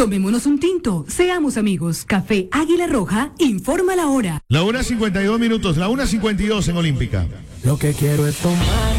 Tomémonos un tinto, seamos amigos. Café Águila Roja, informa la hora. La 1:52 minutos, la 1:52 en Olímpica. Lo que quiero es tomar